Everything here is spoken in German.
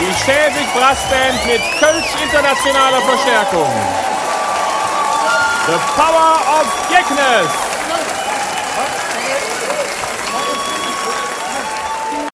Die Schäbig Brassband mit Kölsch internationaler Verstärkung. The Power of Jeckness.